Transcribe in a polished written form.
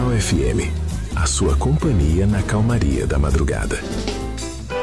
Jornal FM. A sua companhia na calmaria da madrugada.